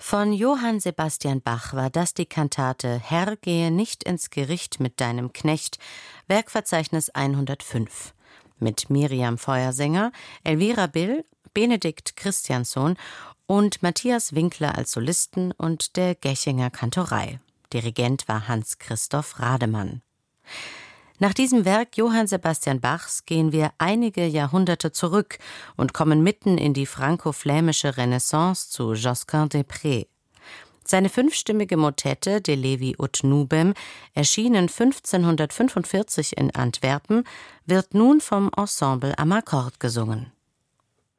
Von Johann Sebastian Bach war das die Kantate »Herr, gehe nicht ins Gericht mit deinem Knecht«, Werkverzeichnis 105. Mit Miriam Feuersänger, Elvira Bill, Benedikt Christiansson und Matthias Winkler als Solisten und der Gechinger Kantorei. Dirigent war Hans-Christoph Rademann. Nach diesem Werk Johann Sebastian Bachs gehen wir einige Jahrhunderte zurück und kommen mitten in die franco-flämische Renaissance zu Josquin des Près. Seine 5-stimmige Motette De Levi ut Nubem, erschienen 1545 in Antwerpen, wird nun vom Ensemble am Akkord gesungen.